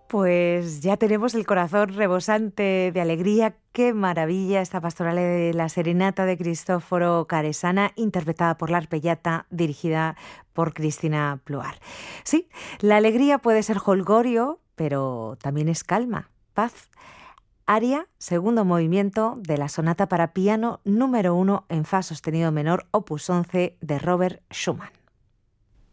Pues ya tenemos el corazón rebosante de alegría. Qué maravilla esta pastoral de la Serenata de Cristoforo Caresana, interpretada por la Arpellata, dirigida por Cristina Pluar. Sí, la alegría puede ser jolgorio, pero también es calma, paz. Aria, segundo movimiento de la sonata para piano número 1 en fa sostenido menor, opus 11 de Robert Schumann.